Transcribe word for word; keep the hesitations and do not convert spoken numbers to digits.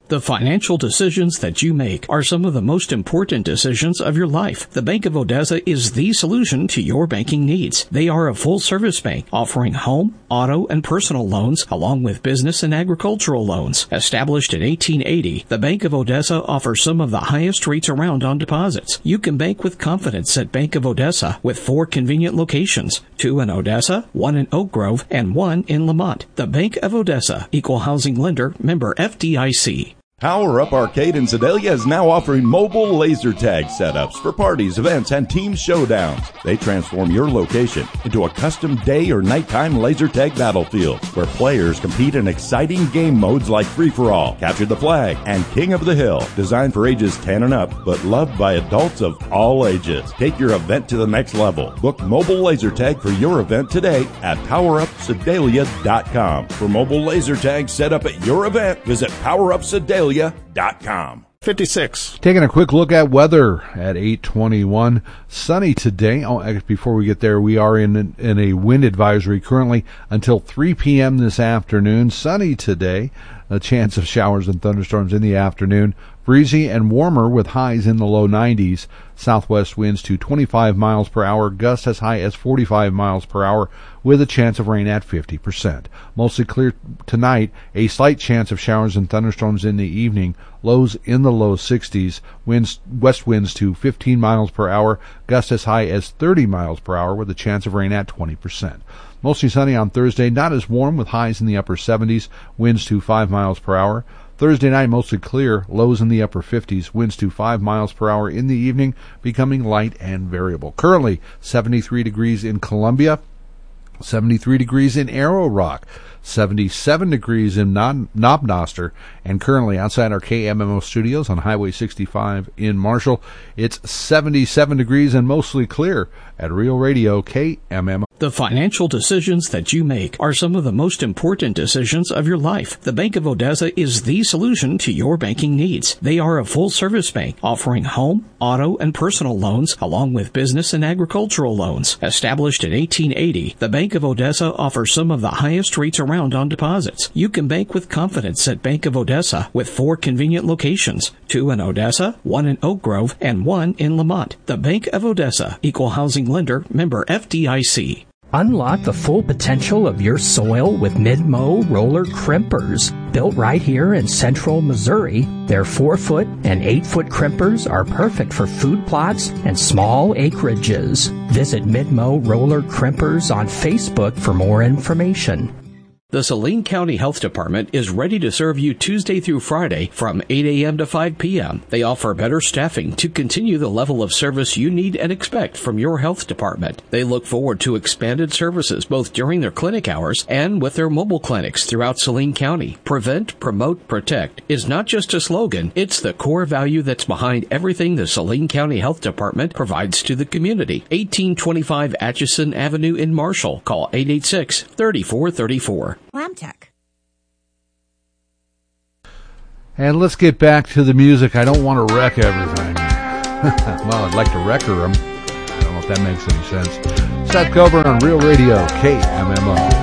The financial decisions that you make are some of the most important decisions of your life. The Bank of Odessa is the solution to your banking needs. They are a full-service bank offering home, auto, and personal loans along with business and agricultural loans. Established in eighteen eighty, the Bank of Odessa offers some of the highest rates around on deposits. You can bank with confidence at Bank of Odessa with four convenient locations, two in Odessa, one in Oak Grove, and one in Lamont. The Bank of Odessa, Equal Housing Lender, member F D I C. Power Up Arcade in Sedalia is now offering mobile laser tag setups for parties, events, and team showdowns. They transform your location into a custom day or nighttime laser tag battlefield where players compete in exciting game modes like Free-for-All, Capture the Flag, and King of the Hill. Designed for ages ten and up, but loved by adults of all ages. Take your event to the next level. Book mobile laser tag for your event today at power up sedalia dot com. For mobile laser tag set up at your event, visit power up sedalia dot com. fifty-six. Taking a quick look at weather at eight twenty-one. Sunny today. Oh, before we get there, we are in in a wind advisory currently until three p.m. this afternoon. Sunny today. A chance of showers and thunderstorms in the afternoon. Breezy and warmer with highs in the low nineties. Southwest winds to twenty-five miles per hour. Gusts as high as forty-five miles per hour with a chance of rain at fifty percent. Mostly clear tonight. A slight chance of showers and thunderstorms in the evening. Lows in the low sixties. Winds, west winds to fifteen miles per hour. Gusts as high as thirty miles per hour with a chance of rain at twenty percent. Mostly sunny on Thursday, not as warm with highs in the upper seventies, winds to five miles per hour. Thursday night, mostly clear, lows in the upper fifties, winds to five miles per hour in the evening, becoming light and variable. Currently, seventy-three degrees in Columbia, seventy-three degrees in Arrow Rock, seventy-seven degrees in Knob Noster, and currently outside our K M M O studios on Highway sixty-five in Marshall, it's seventy-seven degrees and mostly clear at Real Radio K M M O. The financial decisions that you make are some of the most important decisions of your life. The Bank of Odessa is the solution to your banking needs. They are a full-service bank offering home, auto, and personal loans along with business and agricultural loans. Established in eighteen eighty, the Bank of Odessa offers some of the highest rates around on deposits. You can bank with confidence at Bank of Odessa with four convenient locations, two in Odessa, one in Oak Grove, and one in Lamont. The Bank of Odessa, Equal Housing Lender, member F D I C. Unlock the full potential of your soil with Midmo roller crimpers. Built right here in central Missouri, their four-foot and eight-foot crimpers are perfect for food plots and small acreages. Visit Midmo Roller Crimpers on Facebook for more information. The Saline County Health Department is ready to serve you Tuesday through Friday from eight a.m. to five p.m. They offer better staffing to continue the level of service you need and expect from your health department. They look forward to expanded services both during their clinic hours and with their mobile clinics throughout Saline County. Prevent, promote, protect is not just a slogan, it's the core value that's behind everything the Saline County Health Department provides to the community. eighteen twenty-five Atchison Avenue in Marshall. Call eight eight six, three four three four. Lamtech. And let's get back to the music. I don't want to wreck everything. Well, I'd like to wrecker them. I don't know if that makes any sense. Seth Coburn on Real Radio, K M M O.